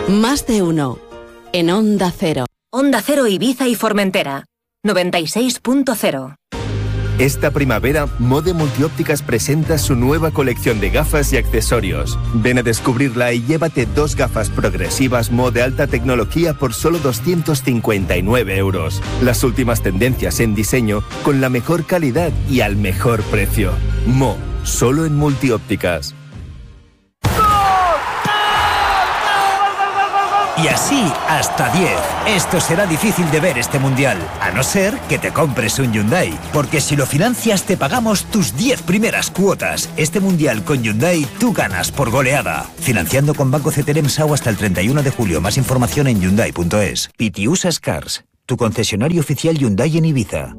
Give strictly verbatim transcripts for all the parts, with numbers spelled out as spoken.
Más de uno. En Onda Cero. Onda Cero Ibiza y Formentera. noventa y seis punto cero. Esta primavera, Mode Multiópticas presenta su nueva colección de gafas y accesorios. Ven a descubrirla y llévate dos gafas progresivas Mo de alta tecnología por solo doscientos cincuenta y nueve euros. Las últimas tendencias en diseño con la mejor calidad y al mejor precio. Mo, solo en Multiópticas. Y así hasta diez. Esto será difícil de ver este mundial, a no ser que te compres un Hyundai. Porque si lo financias te pagamos tus diez primeras cuotas. Este mundial con Hyundai tú ganas por goleada. Financiando con Banco C T L M S A U hasta el treinta y uno de julio. Más información en Hyundai punto es. Pitiusas Cars, tu concesionario oficial Hyundai en Ibiza.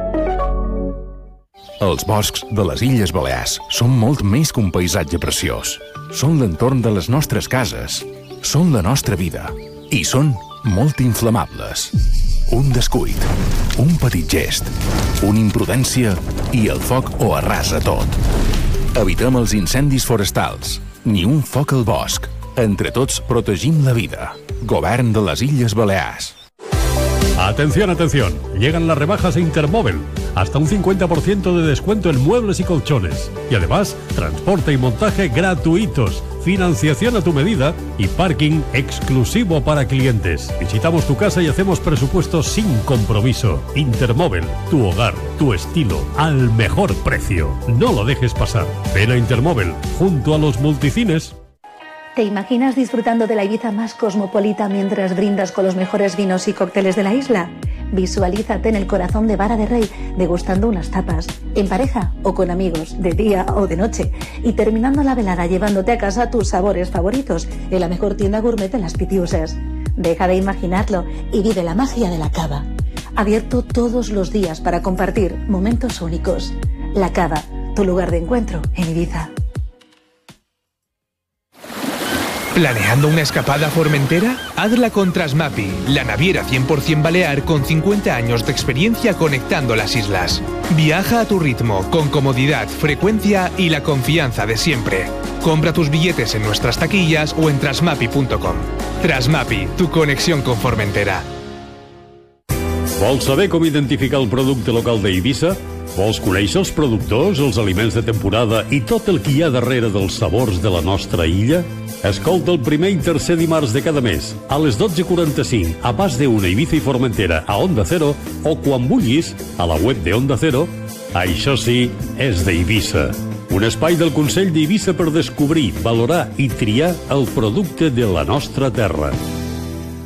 Els boscs de les Illes Balears són molt més que un paisatge preciós. Són l'entorn de les nostres cases. Són la nostra vida. I són molt inflamables. Un descuit, un petit gest, una imprudència i el foc ho arrasa tot. Evitem els incendis forestals. Ni un foc al bosc. Entre tots protegim la vida. Govern de les Illes Balears. Atención, atención. Llegan las rebajas a Intermóvil. Hasta un cincuenta por ciento de descuento en muebles y colchones. Y además, transporte y montaje gratuitos. Financiación a tu medida y parking exclusivo para clientes. Visitamos tu casa y hacemos presupuestos sin compromiso. Intermóvil, tu hogar, tu estilo, al mejor precio. No lo dejes pasar. Ven a Intermóvil, junto a los multicines. ¿Te imaginas disfrutando de la Ibiza más cosmopolita mientras brindas con los mejores vinos y cócteles de la isla? Visualízate en el corazón de Vara de Rey, degustando unas tapas, en pareja o con amigos, de día o de noche, y terminando la velada llevándote a casa tus sabores favoritos en la mejor tienda gourmet de las Pitiusas. Deja de imaginarlo y vive la magia de la cava. Abierto todos los días para compartir momentos únicos. La Cava, tu lugar de encuentro en Ibiza. ¿Planeando una escapada a Formentera? Hazla con Trasmapi, la naviera cien por ciento balear con cincuenta años de experiencia conectando las islas. Viaja a tu ritmo, con comodidad, frecuencia y la confianza de siempre. Compra tus billetes en nuestras taquillas o en trasmapi punto com. Trasmapi, tu conexión con Formentera. Vols saber com identificar el producte local d'Eivissa? Vols conèixer els productors, els aliments de temporada i tot el que hi ha darrere dels sabors de la nostra illa? Escolta el primer i tercer dimarts de cada mes, a les dotze quaranta-cinc, a Pas de Una, Ibiza i Formentera, a Onda Cero, o quan vulguis, a la web de Onda Cero. Això sí, és d'Eivissa. Un espai del Consell d'Eivissa per descobrir, valorar i triar el producte de la nostra terra.